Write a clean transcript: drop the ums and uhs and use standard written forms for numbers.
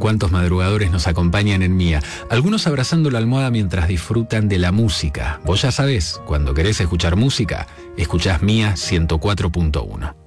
cuantos madrugadores nos acompañan en Mía. Algunos abrazando la almohada mientras disfrutan de la música. Vos ya sabés, cuando querés escuchar música, escuchás Mía 104.1.